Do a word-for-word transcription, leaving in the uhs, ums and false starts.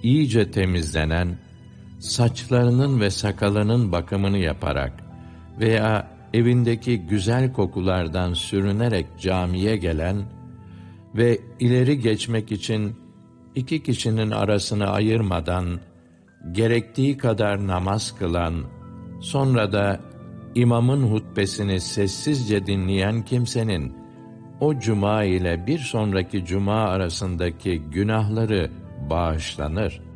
iyice temizlenen, saçlarının ve sakalının bakımını yaparak veya evindeki güzel kokulardan sürünerek camiye gelen ve ileri geçmek için iki kişinin arasını ayırmadan gerektiği kadar namaz kılan, sonra da imamın hutbesini sessizce dinleyen kimsenin o cuma ile bir sonraki cuma arasındaki günahları bağışlanır.